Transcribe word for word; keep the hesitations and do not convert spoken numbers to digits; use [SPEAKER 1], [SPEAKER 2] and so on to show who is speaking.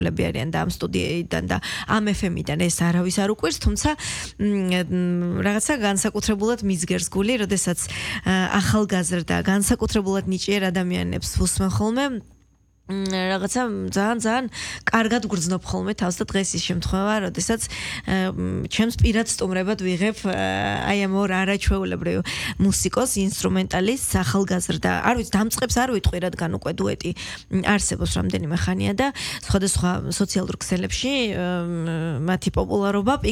[SPEAKER 1] ლები არიან და ამ სტუდიიდან და ამ ეფ ემიდან ეს არავის არ უკვირს, თუმცა რაღაცა განსაკუთრებულად მისგერს გული, როდესაც ახალგაზრდა, განსაკუთრებულად ნიჭიერ ადამიანებს ვუსმენ ხოლმე რაღაცა ძალიან ძალიან კარგად გრძნობ ხოლმე თავს და დღეს ის შემთხვევა, როდესაც ჩემს პირად სტუმრებად ვიღებ აი ამ ორ არაჩვეულებრივ მუსიკოს, ინსტრუმენტალისტს, ახალგაზრდა. არ ვიცი, დამწყებს არ ვიტყვი, რადგან უკვე დუეტი არსებობს რამდენიმე ხანია და სხვადასხვა სოციალურ ქსელებში მათი პოპულარობა